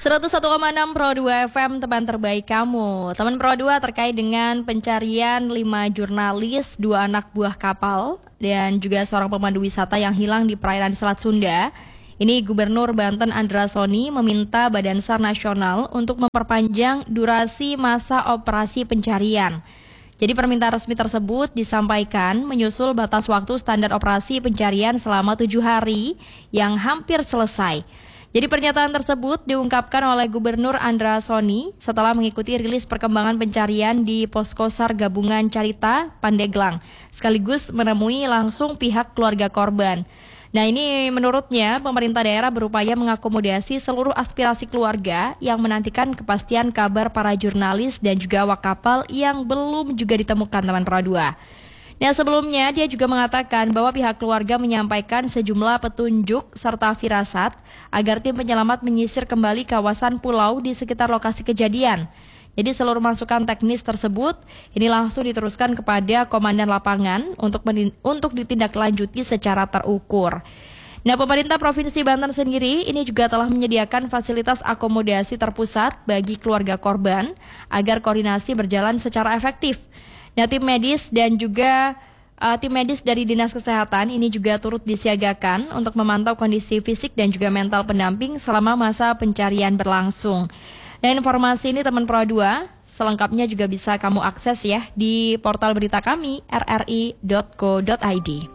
101,6 Pro 2 FM, teman terbaik kamu. Teman Pro 2 terkait dengan pencarian 5 jurnalis, 2 anak buah kapal, dan juga seorang pemandu wisata yang hilang di perairan Selat Sunda. Ini Gubernur Banten Andra Soni meminta Badan SAR Nasional untuk memperpanjang durasi masa operasi pencarian. Jadi permintaan resmi tersebut disampaikan menyusul batas waktu standar operasi pencarian selama 7 hari yang hampir selesai. Jadi pernyataan tersebut diungkapkan oleh Gubernur Andra Soni setelah mengikuti rilis perkembangan pencarian di Posko SAR Gabungan Carita, Pandeglang, sekaligus menemui langsung pihak keluarga korban. Nah, ini menurutnya pemerintah daerah berupaya mengakomodasi seluruh aspirasi keluarga yang menantikan kepastian kabar para jurnalis dan juga awak kapal yang belum juga ditemukan, teman Pro 2. Nah, sebelumnya dia juga mengatakan bahwa pihak keluarga menyampaikan sejumlah petunjuk serta firasat agar tim penyelamat menyisir kembali kawasan pulau di sekitar lokasi kejadian. Jadi seluruh masukan teknis tersebut ini langsung diteruskan kepada komandan lapangan untuk ditindaklanjuti secara terukur. Nah, pemerintah Provinsi Banten sendiri ini juga telah menyediakan fasilitas akomodasi terpusat bagi keluarga korban agar koordinasi berjalan secara efektif. Nah, tim medis dan juga tim medis dari Dinas Kesehatan ini juga turut disiagakan untuk memantau kondisi fisik dan juga mental pendamping selama masa pencarian berlangsung. Dan informasi ini teman Pro 2 selengkapnya juga bisa kamu akses ya di portal berita kami rri.co.id.